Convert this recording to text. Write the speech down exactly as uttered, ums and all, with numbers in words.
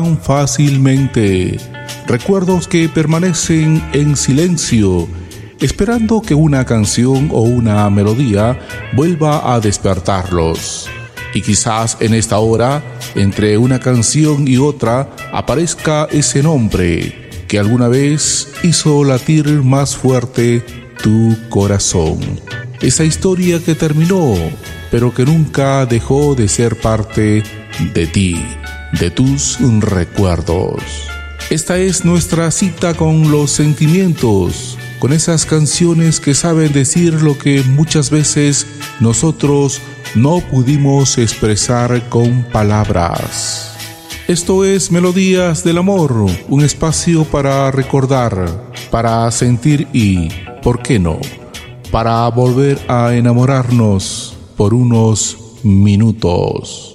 fácilmente. Recuerdos que permanecen en silencio, esperando que una canción o una melodía vuelva a despertarlos. Y quizás en esta hora, entre una canción y otra, aparezca ese nombre que alguna vez hizo latir más fuerte tu corazón. Esa historia que terminó, pero que nunca dejó de ser parte de ti, de tus recuerdos. Esta es nuestra cita con los sentimientos, con esas canciones que saben decir lo que muchas veces nosotros no pudimos expresar con palabras. Esto es Melodías del Amor, un espacio para recordar, para sentir y, ¿por qué no?, para volver a enamorarnos por unos minutos.